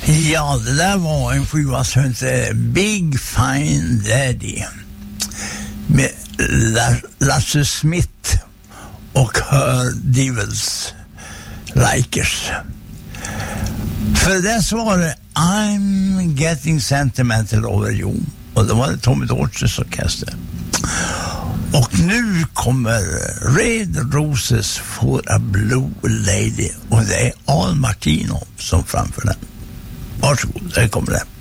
Ja, det där var en skiva som heter Big Fine Daddy med Lasse Smith och Her Devils Likers. För det så var det I'm Getting Sentimental Over You, och det var det Tommy Dorches orkester. Och nu kommer Red Roses for a Blue Lady, och det är Al Martino som framför den. Varsågod, där kommer det.